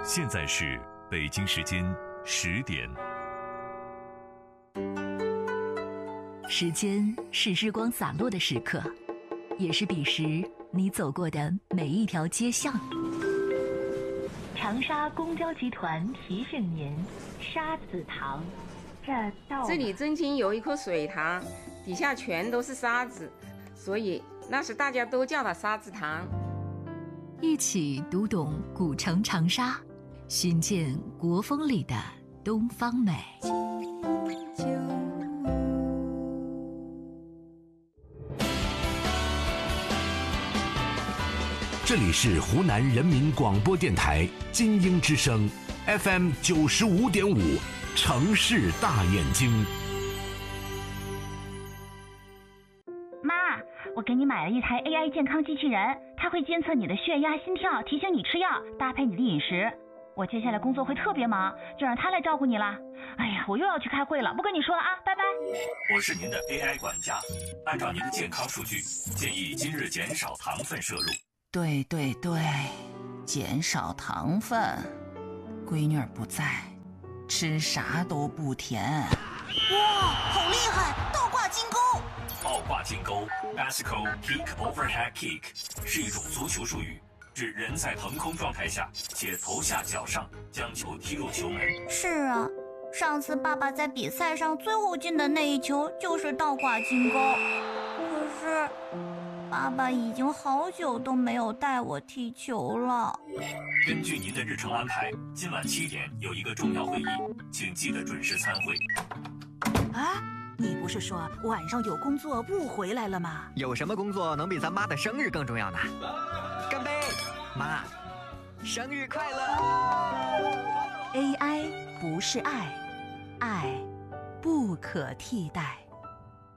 现在是北京时间10点。 时间是日光洒落的时刻，也是彼时你走过的每一条街巷。长沙公交集团提醒您：沙子塘， 这里真心有一棵水塘，底下全都是沙子，所以那时大家都叫它沙子塘。 一起读懂古城长沙，寻见国风里的东方美。 这里是湖南人民广播电台金鹰之声 FM 95.5，城市大眼睛。 妈，我给你买了一台 AI 健康机器人，它会监测你的血压、心跳，提醒你吃药，搭配你的饮食。我接下来工作会特别忙，就让它来照顾你啦。哎呀，我又要去开会了，不跟你说了啊，拜拜。 我是您的 AI 管家，按照您的健康数据，建议今日减少糖分摄入。 对，减少糖分。闺女儿不在，吃啥都不甜。 哇，好厉害！倒挂金钩。 倒挂金钩 Bicycle Kick Overhead Kick 是一种足球术语，指人在腾空状态下且头下脚上将球踢入球门。 是啊，上次爸爸在比赛上最后进的那一球就是倒挂金钩。可是爸爸已经好久都没有带我踢球了。 根据您的日程安排，今晚7点有一个重要会议，请记得准时参会。 啊，你不是说晚上有工作不回来了吗？ 有什么工作能比咱妈的生日更重要呢？干杯，妈，生日快乐。 AI 不是爱，爱不可替代。